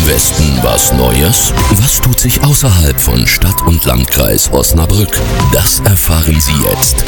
Westen was Neues? Was tut sich außerhalb von Stadt und Landkreis Osnabrück? Das erfahren Sie jetzt.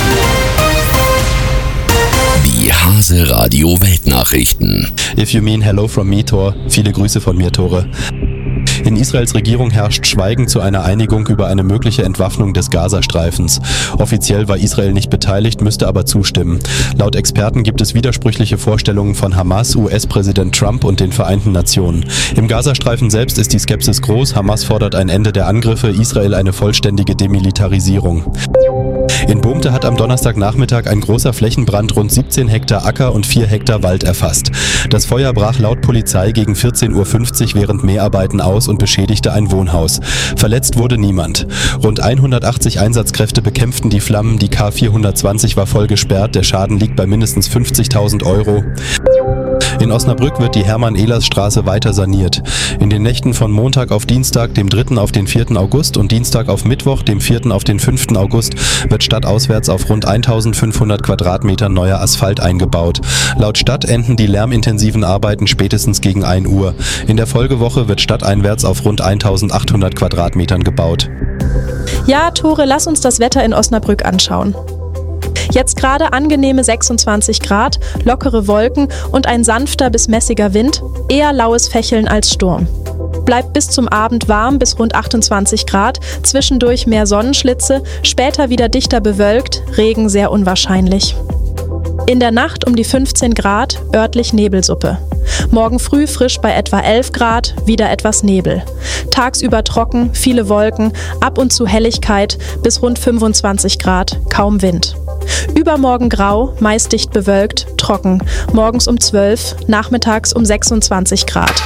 Die Hase Radio Weltnachrichten. If you mean hello from me, Thor. Viele Grüße von mir, Tore. In Israels Regierung herrscht Schweigen zu einer Einigung über eine mögliche Entwaffnung des Gazastreifens. Offiziell war Israel nicht beteiligt, müsste aber zustimmen. Laut Experten gibt es widersprüchliche Vorstellungen von Hamas, US-Präsident Trump und den Vereinten Nationen. Im Gazastreifen selbst ist die Skepsis groß. Hamas fordert ein Ende der Angriffe, Israel eine vollständige Demilitarisierung. In Boomte hat am Donnerstagnachmittag ein großer Flächenbrand rund 17 Hektar Acker und 4 Hektar Wald erfasst. Das Feuer brach laut Polizei gegen 14:50 Uhr während Mäharbeiten aus und beschädigte ein Wohnhaus. Verletzt wurde niemand. Rund 180 Einsatzkräfte bekämpften die Flammen, die K420 war voll gesperrt, der Schaden liegt bei mindestens 50.000 Euro. In Osnabrück wird die Hermann-Ehlers-Straße weiter saniert. In den Nächten von Montag auf Dienstag, dem 3. auf den 4. August und Dienstag auf Mittwoch, dem 4. auf den 5. August, wird stadtauswärts auf rund 1500 Quadratmetern neuer Asphalt eingebaut. Laut Stadt enden die lärmintensiven Arbeiten spätestens gegen 1 Uhr. In der Folgewoche wird stadteinwärts auf rund 1800 Quadratmetern gebaut. Ja, Tore, lass uns das Wetter in Osnabrück anschauen. Jetzt gerade angenehme 26 Grad, lockere Wolken und ein sanfter bis mäßiger Wind, eher laues Fächeln als Sturm. Bleibt bis zum Abend warm bis rund 28 Grad, zwischendurch mehr Sonnenschlitze, später wieder dichter bewölkt, Regen sehr unwahrscheinlich. In der Nacht um die 15 Grad, örtlich Nebelsuppe. Morgen früh frisch bei etwa 11 Grad, wieder etwas Nebel. Tagsüber trocken, viele Wolken, ab und zu Helligkeit bis rund 25 Grad, kaum Wind. Übermorgen grau, meist dicht bewölkt, trocken. Morgens um 12, nachmittags um 26 Grad.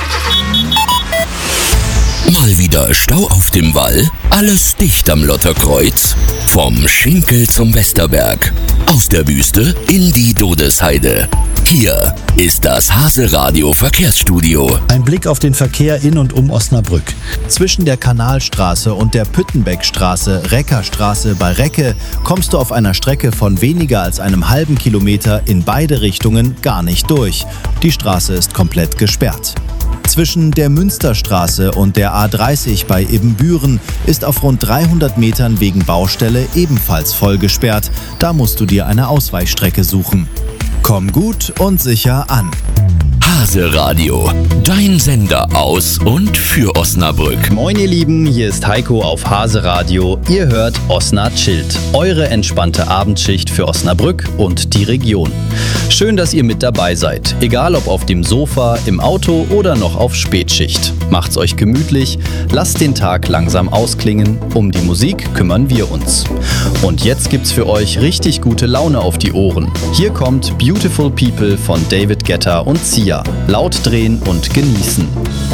Mal wieder Stau auf dem Wall? Alles dicht am Lotterkreuz? Vom Schinkel zum Westerberg. Aus der Wüste in die Dodesheide. Hier ist das Hase Radio Verkehrsstudio. Ein Blick auf den Verkehr in und um Osnabrück. Zwischen der Kanalstraße und der Püttenbeckstraße, Reckerstraße bei Recke, kommst du auf einer Strecke von weniger als einem halben Kilometer in beide Richtungen gar nicht durch. Die Straße ist komplett gesperrt. Zwischen der Münsterstraße und der A30 bei Ibbenbüren ist auf rund 300 Metern wegen Baustelle ebenfalls voll gesperrt. Da musst du dir eine Ausweichstrecke suchen. Komm gut und sicher an. Hase Radio, dein Sender aus und für Osnabrück. Moin ihr Lieben, hier ist Heiko auf Hase Radio. Ihr hört Osna Chillt, eure entspannte Abendschicht für Osnabrück und die Region. Schön, dass ihr mit dabei seid, egal ob auf dem Sofa, im Auto oder noch auf Spätschicht. Macht's euch gemütlich, lasst den Tag langsam ausklingen, um die Musik kümmern wir uns. Und jetzt gibt's für euch richtig gute Laune auf die Ohren. Hier kommt Beautiful People von David Guetta und Sia. Laut drehen und genießen.